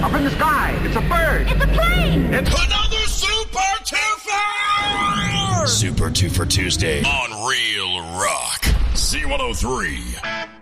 Up in the sky. It's a bird. It's a plane. It's another Super Twofer! Super Twofer Tuesday on Real Rock. C103.